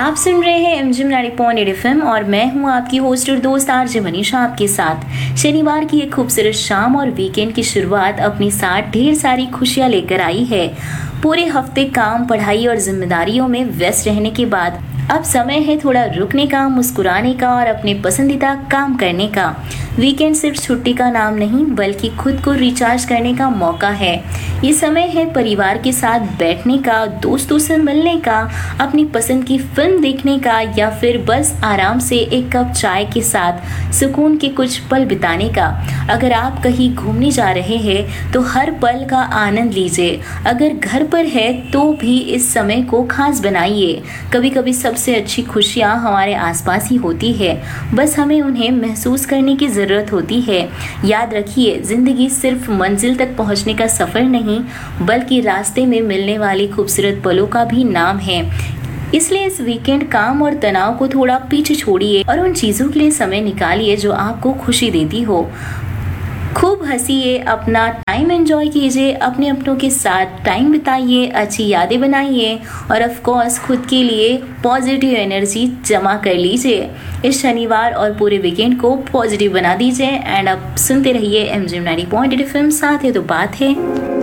आप सुन रहे हैं एमजी 90.8 FM और मैं हूं आपकी होस्ट और दोस्त आरजे मनीषा आपके साथ। शनिवार की एक खूबसूरत शाम और वीकेंड की शुरुआत अपने साथ ढेर सारी खुशियां लेकर आई है। पूरे हफ्ते काम, पढ़ाई और जिम्मेदारियों में व्यस्त रहने के बाद अब समय है थोड़ा रुकने का, मुस्कुराने का और अपने पसंदीदा काम करने का। वीकेंड सिर्फ छुट्टी का नाम नहीं बल्कि खुद को रिचार्ज करने का मौका है। ये समय है परिवार के साथ बैठने का, दोस्तों से मिलने का, अपनी पसंद की फिल्म देखने का या फिर बस आराम से एक कप चाय के साथ सुकून के कुछ पल बिताने का। अगर आप कहीं घूमने जा रहे हैं तो हर पल का आनंद लीजिए। अगर घर पर है तो भी इस समय को खास बनाइए। कभी कभी सबसे अच्छी खुशियाँ हमारे आसपास ही होती है, बस हमें उन्हें महसूस करने की जरूरत होती है। याद रखिए, जिंदगी सिर्फ मंजिल तक पहुंचने का सफर नहीं बल्कि रास्ते में मिलने वाली खूबसूरत पलों का भी नाम है। इसलिए इस वीकेंड काम और तनाव को थोड़ा पीछे छोड़िए और उन चीजों के लिए समय निकालिए जो आपको खुशी देती हो। खूब हंसिए, अपना टाइम एंजॉय कीजिए, अपने अपनों के साथ टाइम बिताइए, अच्छी यादें बनाइए और ऑफ कोर्स खुद के लिए पॉजिटिव एनर्जी जमा कर लीजिए। इस शनिवार और पूरे वीकेंड को पॉजिटिव बना दीजिए। एंड अब सुनते रहिए एमजी 90.8 FM। साथ है तो बात है।